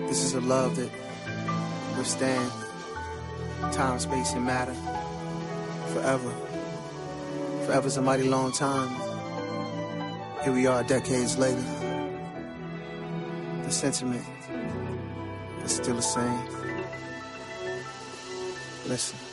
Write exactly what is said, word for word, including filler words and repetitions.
This is a love that can withstand time, space, and matter forever. Forever's a mighty long time. Here we are decades later. The sentiment is still the same. Listen.